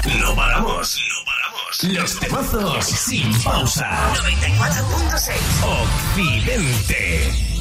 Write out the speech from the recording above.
No paramos, no paramos. Los temazos sin pausa. 94.6 Occidente.